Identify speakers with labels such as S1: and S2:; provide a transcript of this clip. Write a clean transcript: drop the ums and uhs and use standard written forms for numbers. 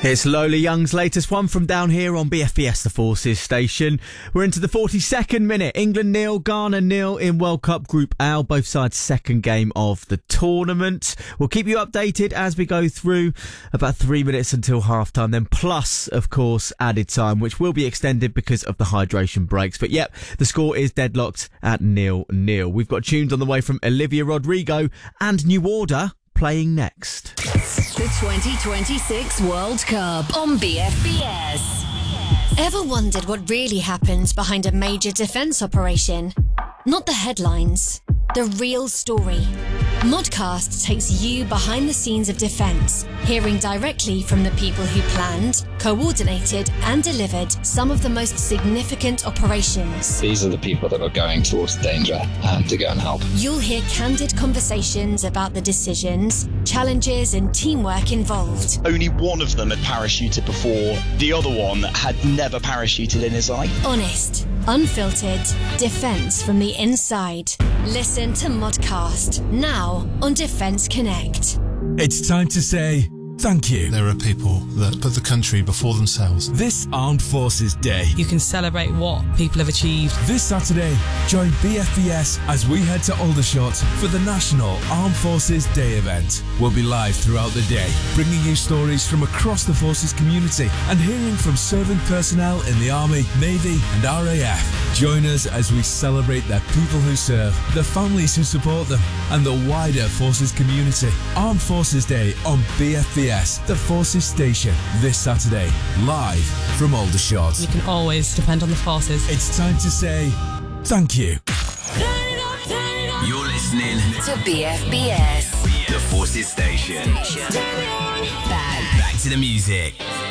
S1: It's Lola Young's latest one from down here on BFBS, the Forces station. We're into the 42nd minute. England 0, Ghana 0 in World Cup Group A, both sides' second game of the tournament. We'll keep you updated as we go through, about 3 minutes until half-time, then plus, of course, added time, which will be extended because of the hydration breaks. But yep, the score is deadlocked at 0-0. We've got tunes on the way from Olivia Rodrigo and New Order playing next.
S2: The 2026 World Cup on BFBS.
S3: Ever wondered what really happens behind a major defence operation? Not the headlines, the real story. Modcast takes you behind the scenes of defence, hearing directly from the people who planned, coordinated and delivered some of the most significant operations.
S4: These are the people that are going towards danger to go and help.
S3: You'll hear candid conversations about the decisions, challenges and teamwork involved.
S5: Only one of them had parachuted before. The other one had never parachuted in his life.
S3: Honest, unfiltered, defence from the inside. Listen to Modcast, now on Defence Connect.
S6: It's time to say thank you.
S7: There are people that put the country before themselves.
S6: This Armed Forces Day.
S8: You can celebrate what people have achieved.
S6: This Saturday, join BFBS as we head to Aldershot for the National Armed Forces Day event. We'll be live throughout the day, bringing you stories from across the Forces community and hearing from serving personnel in the Army, Navy and RAF. Join us as we celebrate the people who serve, the families who support them and the wider Forces community. Armed Forces Day on BFBS, the Forces station, this Saturday, live from Aldershot.
S8: You can always depend on the Forces.
S6: It's time to say thank you.
S9: You're listening
S2: To BFBS.
S9: the Forces station. Back to the music.